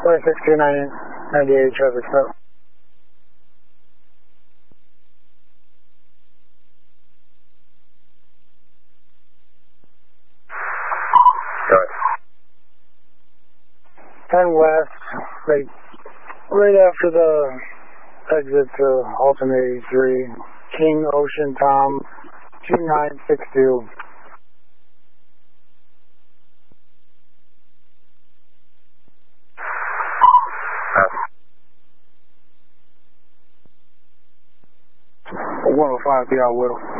262998 traffic stop. Go ahead. 10 west, right after the exit to alternate 83, King Ocean Tom 2962. Pass. 105 P.R. Whittle.